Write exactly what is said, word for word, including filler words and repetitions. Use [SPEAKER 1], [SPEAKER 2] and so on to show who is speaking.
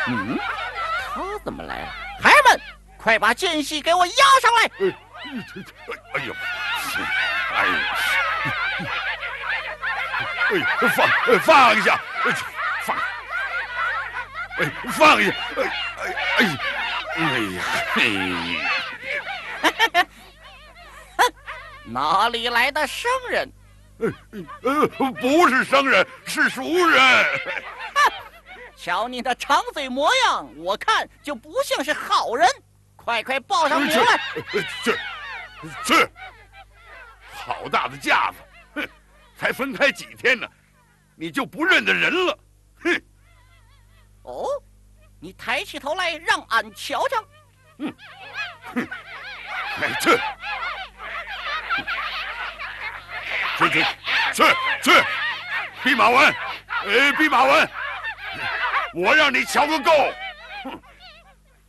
[SPEAKER 1] 嗯，他怎么来了？孩儿们，快把间隙给我押上来！
[SPEAKER 2] 哎呦，哎呀，哎，放放下，放，哎，放下，哎哎哎，哎呀，
[SPEAKER 1] 嘿，哪里来的生人？
[SPEAKER 2] 呃，不是生人，是熟人。
[SPEAKER 1] 瞧你的长嘴模样，我看就不像是好人。快快报上名来！
[SPEAKER 2] 是是，好大的架子！哼，才分开几天呢，你就不认得人了？哼！
[SPEAKER 1] 哦，你抬起头来，让俺瞧瞧。
[SPEAKER 2] 嗯，哼，哎，去，去去去去，弼马温，哎，弼马温，我让你瞧个够！